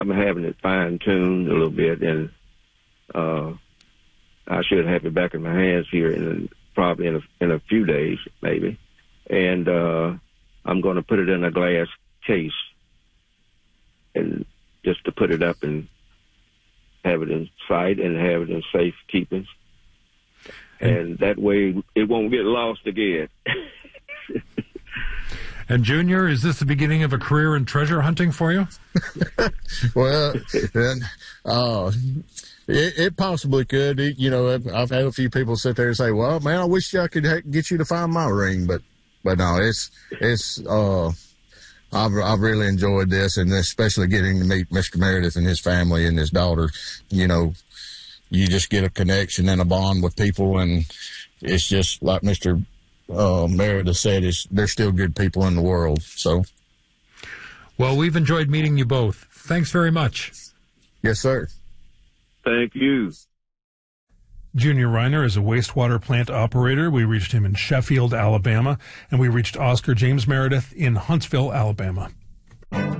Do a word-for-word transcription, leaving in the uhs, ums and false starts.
I'm having it fine-tuned a little bit, and uh, I should have it back in my hands here in probably in a, in a few days, maybe. And uh, I'm going to put it in a glass case, and just to put it up and have it in sight and have it in safe keeping. And that way it won't get lost again. And Junior, is this the beginning of a career in treasure hunting for you? Well, and, uh, it, it possibly could. It, you know, I've, I've had a few people sit there and say, "Well, man, I wish I could ha- get you to find my ring," but, but no, it's it's. Uh, I've I've really enjoyed this, and especially getting to meet Mister Meredith and his family and his daughter. You know, you just get a connection and a bond with people, and it's just like Mister Uh, Meredith said, is they're still good people in the world. So, well, we've enjoyed meeting you both. Thanks very much. Yes, sir. Thank you. Junior Reiner is a wastewater plant operator. We reached him in Sheffield, Alabama, and we reached Oscar James Meredith in Huntsville, Alabama.